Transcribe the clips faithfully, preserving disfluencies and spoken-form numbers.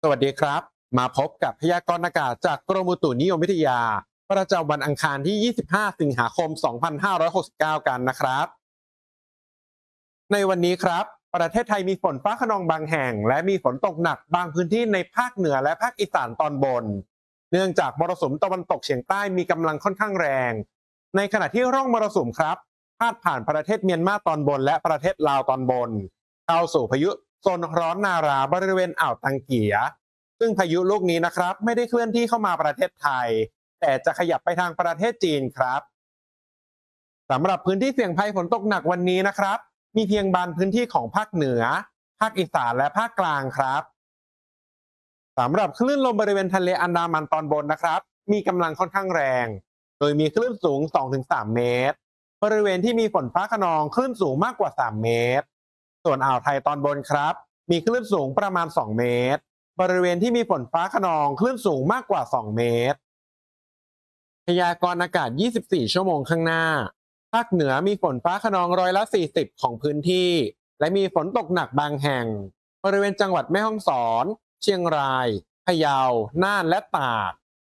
สวัสดีครับมาพบกับพยากรณ์อากาศจากกรมอุตุนิยมวิทยาประจำวันอังคารที่ ยี่สิบห้า สิงหาคม สองพันห้าร้อยหกสิบเก้า กันนะครับในวันนี้ครับประเทศไทยมีฝนฟ้าคะนองบางแห่งและมีฝนตกหนักบางพื้นที่ในภาคเหนือและภาคอีสานตอนบนเนื่องจากมรสุมตะวันตกเฉียงใต้มีกำลังค่อนข้างแรงในขณะที่ร่องมรสุมครับพาดผ่านประเทศเมียนมาตอนบนและประเทศลาวตอนบนเข้าสู่พายุโซนร้อนนาราบริเวณอ่าวตังเกีย ซึ่งพายุลูกนี้นะครับไม่ได้เคลื่อนที่เข้ามาประเทศไทยแต่จะขยับไปทางประเทศจีนครับสำหรับพื้นที่เสี่ยงภัยฝนตกหนักวันนี้นะครับมีเพียงบางพื้นที่ของภาคเหนือภาคอีสานและภาคกลางครับสำหรับคลื่นลมบริเวณทะเลอันดามันตอนบนนะครับมีกำลังค่อนข้างแรงโดยมีคลื่นสูง สองถึงสาม เมตรบริเวณที่มีฝนฟ้าคะนองคลื่นสูงมากกว่า สาม เมตรส่วนอ่าวไทยตอนบนครับมีคลื่นสูงประมาณ สอง เมตรบริเวณที่มีฝนฟ้าคะนองคลื่นสูงมากกว่า สอง เมตรพยากรณ์อากาศ ยี่สิบสี่ ชั่วโมงข้างหน้าภาคเหนือมีฝนฟ้าคะนองร้อยละ สี่สิบ ของพื้นที่และมีฝนตกหนักบางแห่งบริเวณจังหวัดแม่ฮ่องสอนเชียงรายพะเยาน่านและตาก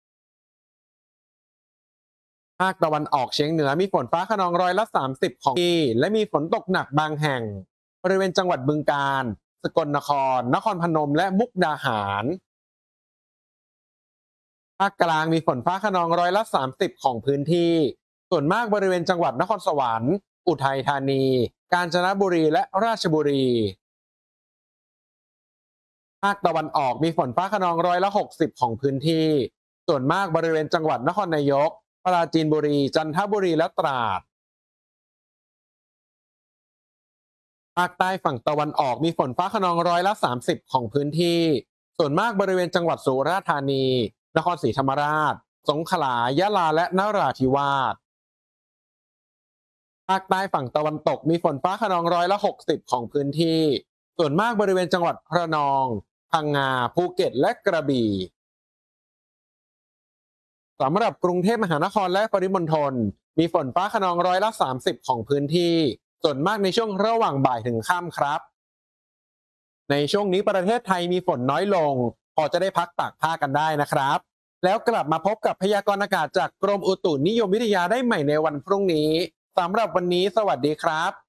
ภาคตะวันออกเฉียงเหนือมีฝนฟ้าคะนองร้อยละ สามสิบ ของพื้นที่และมีฝนตกหนักบางแห่งบริเวณจังหวัดบึงกาฬสกลนครนครพนมและมุกดาหารภาคกลางมีฝนฟ้าคะนองร้อยละ สามสิบ ของพื้นที่ส่วนมากบริเวณจังหวัดนครสวรรค์อุทัยธานีกาญจนบุรีและราชบุรีภาคตะวันออกมีฝนฟ้าคะนองร้อยละ หกสิบ ของพื้นที่ส่วนมากบริเวณจังหวัดนครนายกปราจีนบุรีจันทบุรีและตราดภาคใต้ฝั่งตะวันออกมีฝนฟ้าคะนองร้อยละ สามสิบ ของพื้นที่ส่วนมากบริเวณจังหวัดสุราษฎร์ธานีนครศรีธรรมราชสงขลายะลาและนราธิวาสภาคใต้ฝั่งตะวันตกมีฝนฟ้าคะนองร้อยละ หกสิบ ของพื้นที่ส่วนมากบริเวณจังหวัดระนองพังงาภูเก็ตและกระบี่สำหรับกรุงเทพมหานครและปริมณฑลมีฝนฟ้าคะนองร้อยละ สามสิบ ของพื้นที่ส่วนมากในช่วงระหว่างบ่ายถึงค่ำครับในช่วงนี้ประเทศไทยมีฝนน้อยลงพอจะได้พักตากผ้ากันได้นะครับแล้วกลับมาพบกับพยากรณ์อากาศจากกรมอุตุนิยมวิทยาได้ใหม่ในวันพรุ่งนี้สำหรับวันนี้สวัสดีครับ